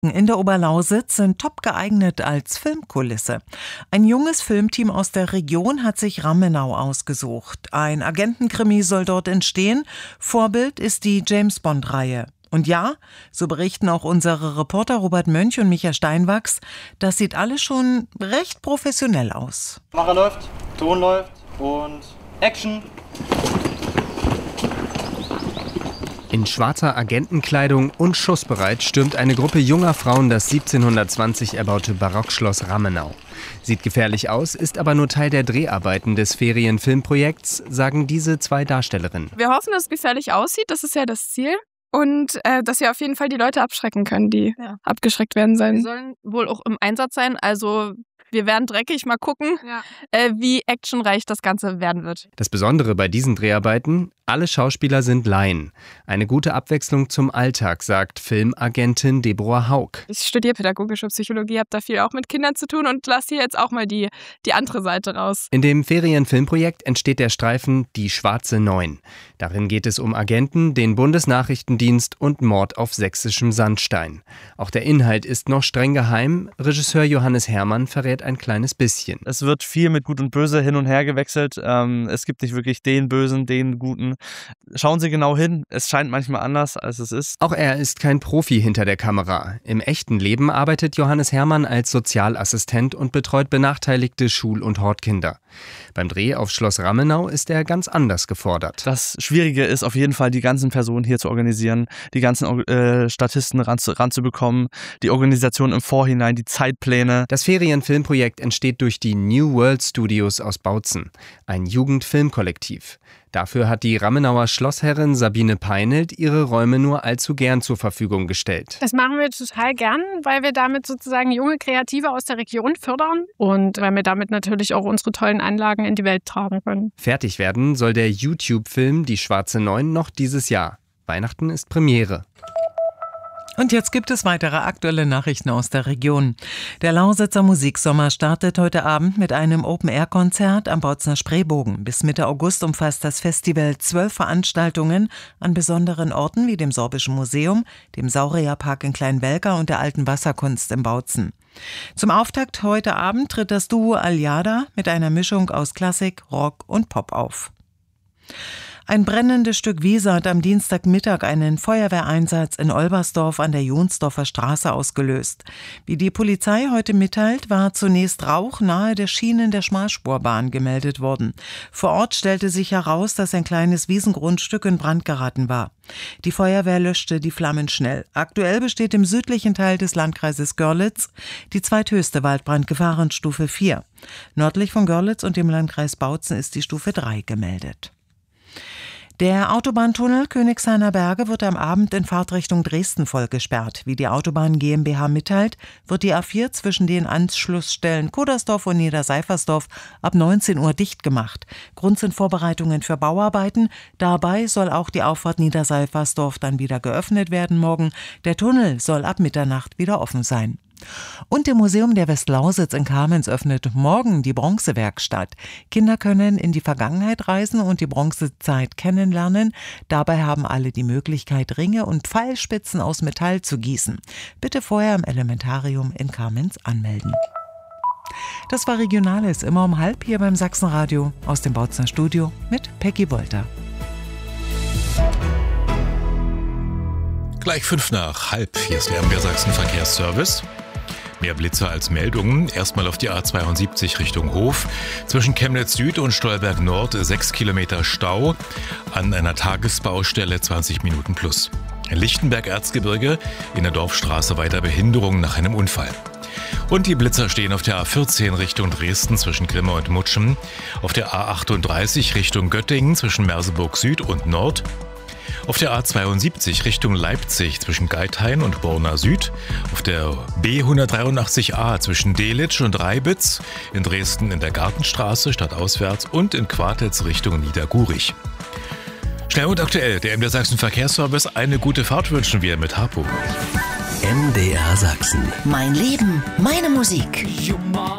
in der Oberlausitz sind top geeignet als Filmkulisse. Ein junges Filmteam aus der Region hat sich Rammenau ausgesucht. Ein Agentenkrimi soll dort entstehen. Vorbild ist die James-Bond-Reihe. Und ja, so berichten auch unsere Reporter Robert Mönch und Micha Steinwachs, das sieht alles schon recht professionell aus. Kamera läuft, Ton läuft und Action! In schwarzer Agentenkleidung und schussbereit stürmt eine Gruppe junger Frauen das 1720 erbaute Barockschloss Rammenau. Sieht gefährlich aus, ist aber nur Teil der Dreharbeiten des Ferienfilmprojekts, sagen diese zwei Darstellerinnen. Wir hoffen, dass es gefährlich aussieht, das ist ja das Ziel. Und dass wir auf jeden Fall die Leute abschrecken können, die abgeschreckt werden sollen. Wir sollen wohl auch im Einsatz sein, also wir werden dreckig, mal gucken, wie actionreich das Ganze werden wird. Das Besondere bei diesen Dreharbeiten, alle Schauspieler sind Laien. Eine gute Abwechslung zum Alltag, sagt Filmagentin Deborah Haug. Ich studiere pädagogische Psychologie, habe da viel auch mit Kindern zu tun und lasse hier jetzt auch mal die andere Seite raus. In dem Ferienfilmprojekt entsteht der Streifen Die Schwarze Neun. Darin geht es um Agenten, den Bundesnachrichtendienst und Mord auf sächsischem Sandstein. Auch der Inhalt ist noch streng geheim. Regisseur Johannes Herrmann verrät ein kleines bisschen. Es wird viel mit Gut und Böse hin und her gewechselt. Es gibt nicht wirklich den Bösen, den Guten. Schauen Sie genau hin, es scheint manchmal anders, als es ist. Auch er ist kein Profi hinter der Kamera. Im echten Leben arbeitet Johannes Herrmann als Sozialassistent und betreut benachteiligte Schul- und Hortkinder. Beim Dreh auf Schloss Rammenau ist er ganz anders gefordert. Das Schwierige ist auf jeden Fall, die ganzen Personen hier zu organisieren, die ganzen Statisten ranzubekommen, die Organisation im Vorhinein, die Zeitpläne. Das Ferienfilmprojekt entsteht durch die New World Studios aus Bautzen, ein Jugendfilmkollektiv. Dafür hat die Rammenauer Schlossherrin Sabine Peinelt ihre Räume nur allzu gern zur Verfügung gestellt. Das machen wir total gern, weil wir damit sozusagen junge Kreative aus der Region fördern und weil wir damit natürlich auch unsere tollen Anlagen in die Welt tragen können. Fertig werden soll der YouTube-Film Die Schwarze Neun noch dieses Jahr. Weihnachten ist Premiere. Und jetzt gibt es weitere aktuelle Nachrichten aus der Region. Der Lausitzer Musiksommer startet heute Abend mit einem Open-Air-Konzert am Bautzner Spreebogen. Bis Mitte August umfasst das Festival 12 Veranstaltungen an besonderen Orten wie dem Sorbischen Museum, dem Saurierpark in Kleinwelka und der Alten Wasserkunst in Bautzen. Zum Auftakt heute Abend tritt das Duo Aljada mit einer Mischung aus Klassik, Rock und Pop auf. Ein brennendes Stück Wiese hat am Dienstagmittag einen Feuerwehreinsatz in Olbersdorf an der Jonsdorfer Straße ausgelöst. Wie die Polizei heute mitteilt, war zunächst Rauch nahe der Schienen der Schmalspurbahn gemeldet worden. Vor Ort stellte sich heraus, dass ein kleines Wiesengrundstück in Brand geraten war. Die Feuerwehr löschte die Flammen schnell. Aktuell besteht im südlichen Teil des Landkreises Görlitz die zweithöchste Waldbrandgefahrenstufe 4. Nördlich von Görlitz und dem Landkreis Bautzen ist die Stufe 3 gemeldet. Der Autobahntunnel Königshainer Berge wird am Abend in Fahrtrichtung Dresden voll gesperrt. Wie die Autobahn GmbH mitteilt, wird die A4 zwischen den Anschlussstellen Kodersdorf und Niederseifersdorf ab 19 Uhr dicht gemacht. Grund sind Vorbereitungen für Bauarbeiten. Dabei soll auch die Auffahrt Niederseifersdorf dann wieder geöffnet werden morgen. Der Tunnel soll ab Mitternacht wieder offen sein. Und im Museum der Westlausitz in Kamenz öffnet morgen die Bronzewerkstatt. Kinder können in die Vergangenheit reisen und die Bronzezeit kennenlernen. Dabei haben alle die Möglichkeit, Ringe und Pfeilspitzen aus Metall zu gießen. Bitte vorher im Elementarium in Kamenz anmelden. Das war Regionales, immer um 12:30 hier beim Sachsenradio aus dem Bautzner Studio mit Peggy Wolter. Gleich 5:05. Hier ist der MDR Sachsen Verkehrsservice. Mehr Blitzer als Meldungen. Erstmal auf die A72 Richtung Hof. Zwischen Chemnitz Süd und Stolberg Nord 6 Kilometer Stau. An einer Tagesbaustelle 20 Minuten plus. In Lichtenberg-Erzgebirge in der Dorfstraße weiter Behinderung nach einem Unfall. Und die Blitzer stehen auf der A14 Richtung Dresden zwischen Grimme und Mutschen. Auf der A38 Richtung Göttingen zwischen Merseburg Süd und Nord. Auf der A72 Richtung Leipzig zwischen Geithain und Borna Süd, auf der B183a zwischen Delitzsch und Reibitz, in Dresden in der Gartenstraße stadtauswärts und in Quartitz Richtung Niedergurich. Schnell und aktuell, der MDR Sachsen Verkehrsservice, eine gute Fahrt wünschen wir mit Harpo. MDR Sachsen. Mein Leben, meine Musik.